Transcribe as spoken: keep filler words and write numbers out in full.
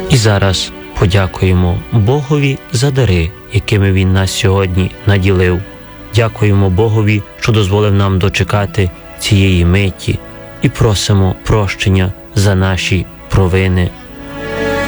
І зараз подякуємо Богові за дари, якими Він нас сьогодні наділив. Дякуємо Богові, що дозволив нам дочекати цієї миті, і просимо прощення за наші провини,